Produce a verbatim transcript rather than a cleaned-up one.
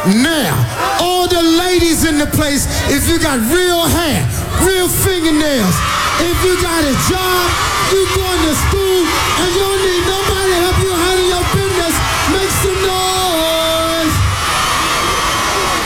Now, all the ladies in the place, if you got real hair, real fingernails, if you got a job, you going to school, and you don't need nobody